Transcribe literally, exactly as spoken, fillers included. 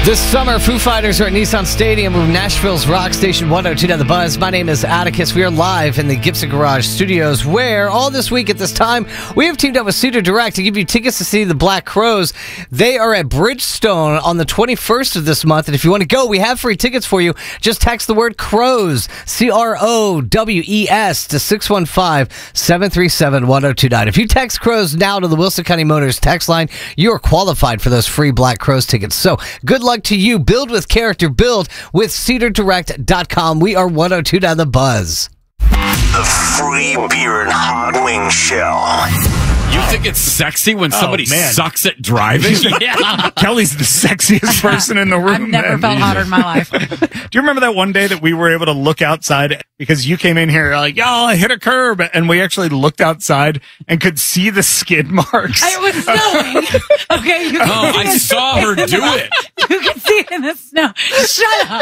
This summer, Foo Fighters are at Nissan Stadium with Nashville's Rock Station one oh two to The Buzz. My name is Atticus. We are live in the Gibson Garage Studios, where all this week at this time, we have teamed up with Cedar Direct to give you tickets to see the Black Crowes. They are at Bridgestone on the twenty-first of this month, and if you want to go, we have free tickets for you. Just text the word CROWES, C R O W E S, to six one five, seven three seven, one oh two nine. If you text CROWES now to the Wilson County Motors text line, you are qualified for those free Black Crowes tickets. So, good luck to you. Build with character. Build with cedar direct dot com. We are one oh two to The Buzz. The Free Beer and Hot Wing Show. You think it's sexy when somebody oh, sucks at driving? Yeah. Kelly's the sexiest person in the room. I've never man. felt hotter in my life. Do you remember that one day that we were able to look outside because you came in here like, y'all, I hit a curb, and we actually looked outside and could see the skid marks? It was snowing. Okay. You Oh, I saw her do it. You can see it in the snow. Shut up.